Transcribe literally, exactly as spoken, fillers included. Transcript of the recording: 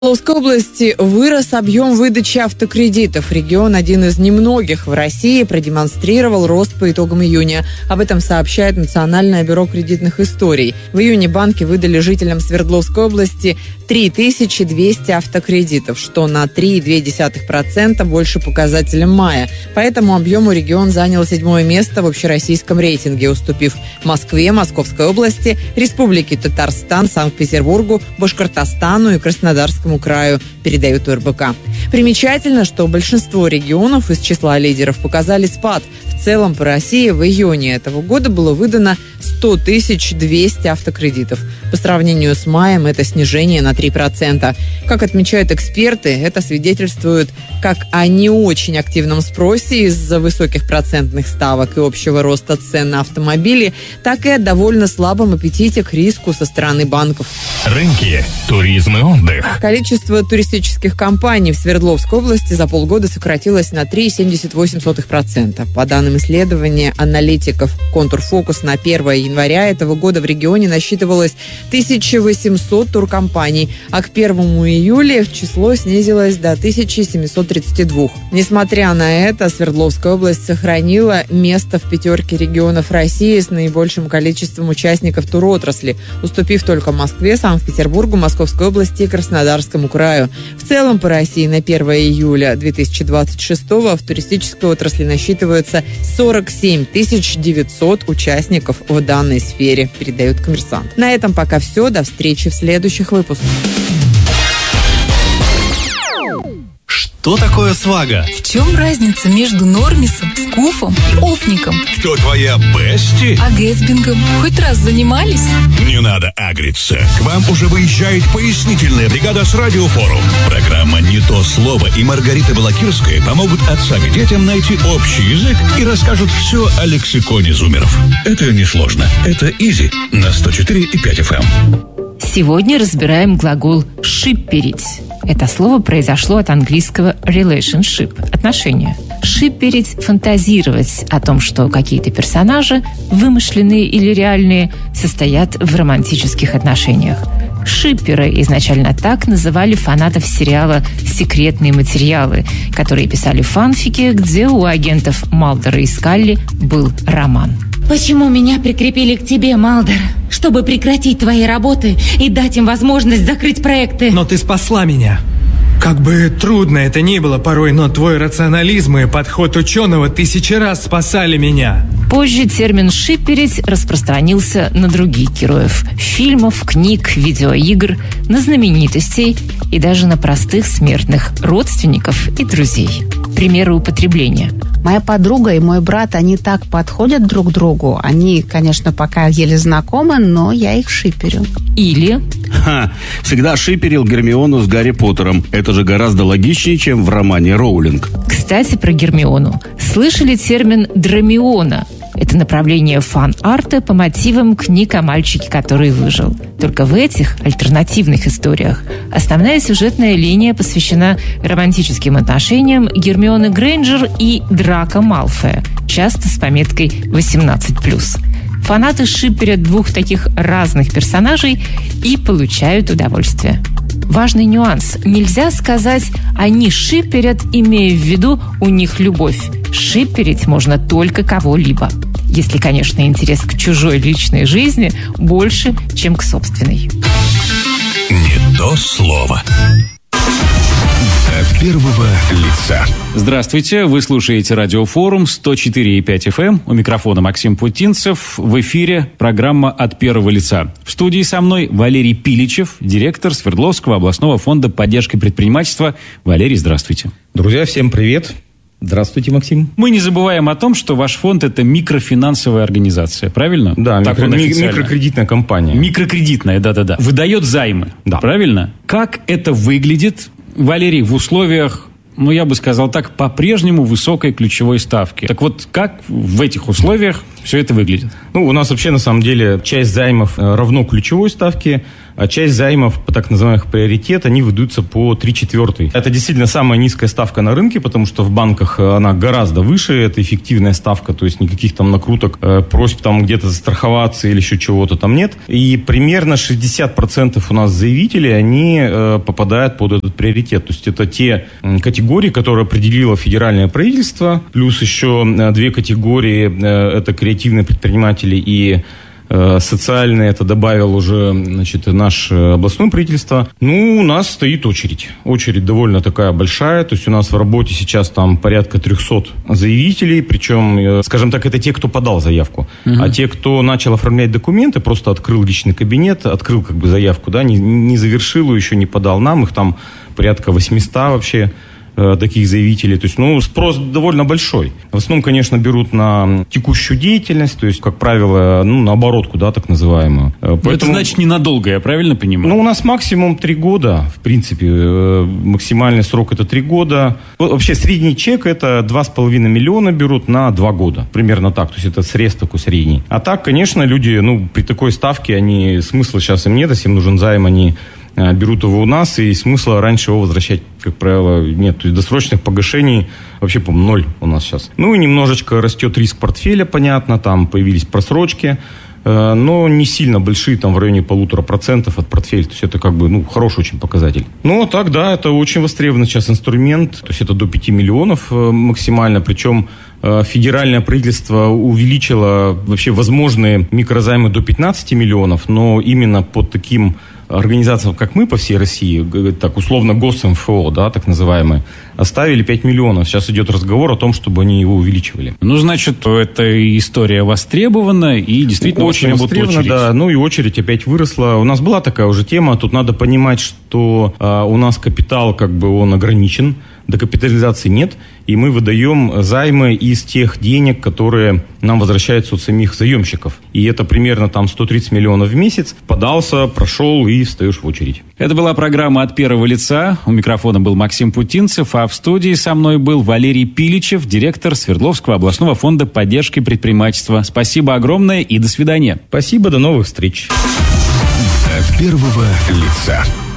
В Свердловской области вырос объем выдачи автокредитов. Регион, один из немногих в России, продемонстрировал рост по итогам июня. Об этом сообщает Национальное бюро кредитных историй. В июне банки выдали жителям Свердловской области три тысячи двести автокредитов, что на три целых две десятых процента больше показателя мая. По этому объему регион занял седьмое место в общероссийском рейтинге, уступив Москве, Московской области, Республике Татарстан, Санкт-Петербургу, Башкортостану и Краснодарскому краю, передают УРБК. Примечательно, что большинство регионов из числа лидеров показали спад. В целом по России в июне этого года было выдано сто тысяч двести автокредитов. По сравнению с маем это снижение на три процента. Как отмечают эксперты, это свидетельствует как о не очень активном спросе из-за высоких процентных ставок и общего роста цен на автомобили, так и о довольно слабом аппетите к риску со стороны банков. Рынки, туризм и отдых. Количество туристических компаний в Свердловской области за полгода сократилось на три целых семьдесят восемь сотых процента. По данным исследования аналитиков «Контурфокус», на первое января этого года в регионе насчитывалось тысяча восемьсот туркомпаний, а к первому июля число снизилось до тысячи семисот тридцати двух. Несмотря на это, Свердловская область сохранила место в пятерке регионов России с наибольшим количеством участников туротрасли, уступив только Москве, Санкт-Петербургу, Московской области и Краснодарскому краю. В целом по России на первое июля две тысячи двадцать шестого в туристической отрасли насчитывается сорок семь тысяч девятьсот участников в данной сфере, передает «Коммерсант». На этом пока все. До встречи в следующих выпусках. Что такое свага? В чем разница между нормисом, скуфом и офником? Кто твоя бести? А гэтсбингом хоть раз занимались? Не надо агриться. К вам уже выезжает пояснительная бригада с Радиофорум. Программа «Не то слово» и Маргарита Балакирская помогут отцам и детям найти общий язык и расскажут все о лексиконе зумеров. Это несложно. Это изи на сто четыре и пять эф эм. Сегодня разбираем глагол «шипперить». Это слово произошло от английского relationship – отношения. Шипперить – фантазировать о том, что какие-то персонажи, вымышленные или реальные, состоят в романтических отношениях. Шипперы изначально так называли фанатов сериала «Секретные материалы», которые писали фанфики, где у агентов Малдера и Скалли был роман. Почему меня прикрепили к тебе, Малдер? Чтобы прекратить твои работы и дать им возможность закрыть проекты. Но ты спасла меня. Как бы трудно это ни было порой, но твой рационализм и подход ученого тысячи раз спасали меня. Позже термин «шипперить» распространился на других героев – фильмов, книг, видеоигр, на знаменитостей и даже на простых смертных родственников и друзей. Примеры употребления. Моя подруга и мой брат, они так подходят друг другу. Они, конечно, пока еле знакомы, но я их шиперю. Или... Ха, всегда шиперил Гермиону с Гарри Поттером. Это же гораздо логичнее, чем в романе Роулинг. Кстати, про Гермиону. Слышали термин «драмиона»? Это направление фан-арта по мотивам книг о мальчике, который выжил. Только в этих альтернативных историях основная сюжетная линия посвящена романтическим отношениям Гермионы Грейнджер и Драко Малфоя, часто с пометкой восемнадцать плюс. Фанаты шипперят двух таких разных персонажей и получают удовольствие. Важный нюанс. Нельзя сказать «они шипперят», имея в виду «у них любовь». Шипперить можно только кого-либо. Если, конечно, интерес к чужой личной жизни больше, чем к собственной. Не то слово. От первого лица. Здравствуйте, вы слушаете Радиофорум сто четыре и пять эф эм. У микрофона Максим Путинцев. В эфире программа «От первого лица». В студии со мной Валерий Пиличев, директор Свердловского областного фонда поддержки предпринимательства. Валерий, здравствуйте. Друзья, всем привет. Здравствуйте, Максим. Мы не забываем о том, что ваш фонд – это микрофинансовая организация, правильно? Да, микро, микрокредитная компания. Микрокредитная, да-да-да. Выдает займы, да. Правильно? Как это выглядит, Валерий, в условиях, ну, я бы сказал так, по-прежнему высокой ключевой ставки? Так вот, как в этих условиях все это выглядит? Ну, у нас вообще, на самом деле, часть займов равно ключевой ставке, А часть займов по так называемых приоритет, они выдаются по три четвертых. Это действительно самая низкая ставка на рынке, потому что в банках она гораздо выше, это эффективная ставка, то есть никаких там накруток, просьб там где-то застраховаться или еще чего-то там нет. И примерно шестьдесят процентов у нас заявителей, они попадают под этот приоритет. То есть это те категории, которые определило федеральное правительство, плюс еще две категории, это креативные предприниматели и социальные, это добавил уже, значит, наше областное правительство. Ну, у нас стоит очередь. Очередь довольно такая большая. То есть у нас в работе сейчас там порядка триста заявителей. Причем, скажем так, это те, кто подал заявку. Uh-huh. А те, кто начал оформлять документы, просто открыл личный кабинет, открыл как бы заявку, да, не, не завершил ее, еще не подал нам. Их там порядка восемьсот вообще. Таких заявителей. То есть, ну, спрос довольно большой. В основном, конечно, берут на текущую деятельность, то есть, как правило, ну, на оборотку, да, так называемую. Поэтому, это значит ненадолго, я правильно понимаю? Ну, у нас максимум три года, в принципе. Максимальный срок это три года. Вообще, средний чек это два с половиной миллиона берут на два года. Примерно так. То есть, это срез такой средний. А так, конечно, люди, ну, при такой ставке, они, смысла сейчас им нет, если им нужен займ, они берут его у нас, и смысла раньше его возвращать, как правило, нет. То есть досрочных погашений вообще, по-моему, ноль у нас сейчас. Ну и немножечко растет риск портфеля, понятно, там появились просрочки, но не сильно большие, там в районе полутора процентов от портфеля. То есть это как бы, ну, хороший очень показатель. Ну, так, да, это очень востребованный сейчас инструмент. То есть это до пяти миллионов максимально, причем федеральное правительство увеличило вообще возможные микрозаймы до пятнадцати миллионов, но именно под таким организациям, как мы по всей России, так условно ГосМФО, да, так называемые, оставили пять миллионов. Сейчас идет разговор о том, чтобы они его увеличивали. Ну, значит, эта история востребована и действительно очень востребована, да. Ну и очередь опять выросла. У нас была такая уже тема. Тут надо понимать, что а, у нас капитал, как бы, он ограничен. Докапитализации нет, и мы выдаем займы из тех денег, которые нам возвращаются от самих заемщиков. И это примерно там сто тридцать миллионов в месяц. Подался, прошел и встаешь в очередь. Это была программа «От первого лица». У микрофона был Максим Путинцев, а в студии со мной был Валерий Пиличев, директор Свердловского областного фонда поддержки предпринимательства. Спасибо огромное и до свидания. Спасибо, до новых встреч. От первого лица.